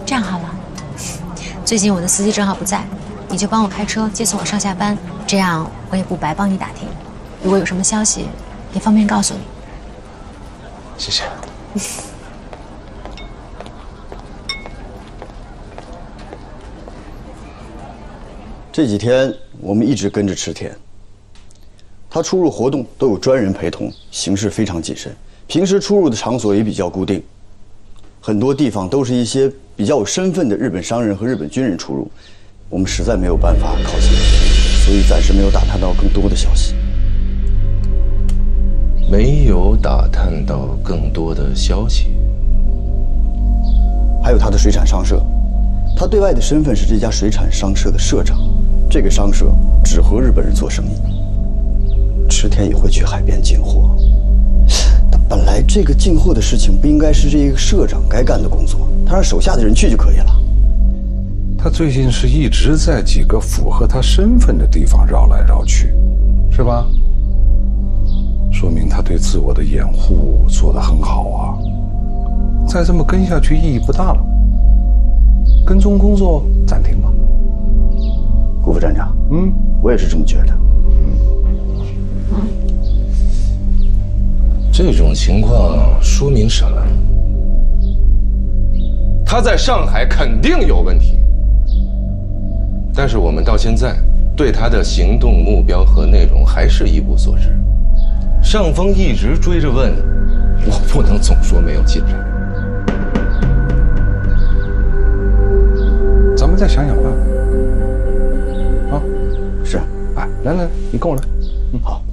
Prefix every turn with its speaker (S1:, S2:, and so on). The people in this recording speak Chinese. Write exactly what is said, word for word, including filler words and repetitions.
S1: 这样好了，最近我的司机正好不在，你就帮我开车接送我上下班，这样我也不白帮你打听。如果有什么消息，也方便告诉你。
S2: 谢谢。
S3: 这几天我们一直跟着池田，他出入活动都有专人陪同，行事非常谨慎。平时出入的场所也比较固定，很多地方都是一些比较有身份的日本商人和日本军人出入，我们实在没有办法靠近，所以暂时没有打探到更多的消息。
S2: 没有打探到更多的消息。
S3: 还有他的水产商社，他对外的身份是这家水产商社的社长，这个商社只和日本人做生意。池田也会去海边进货，但本来这个进货的事情不应该是这个社长该干的工作，他让手下的人去就可以了。
S4: 他最近是一直在几个符合他身份的地方绕来绕去，是吧？说明他对自我的掩护做得很好啊。再这么跟下去意义不大了，跟踪工作暂停吧。
S3: 顾副站长，嗯，我也是这么觉得。
S2: 嗯，这种情况说明什么？他在上海肯定有问题，但是我们到现在对他的行动目标和内容还是一无所知。上峰一直追着问，我不能总说没有进展。
S4: 咱们再想想办法。啊，
S3: 是，
S4: 哎，来来，你跟我来。
S3: 嗯，好。